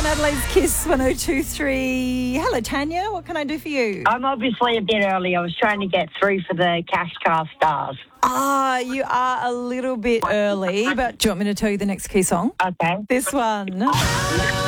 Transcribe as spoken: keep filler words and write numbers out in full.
on Adelaide's Kiss one oh two three. Hello, Tanya. What can I do for you? I'm obviously a bit early. I was trying to get through for the Cash Car Stars. Ah, you are a little bit early, but do you want me to tell you the next key song? Okay. This one.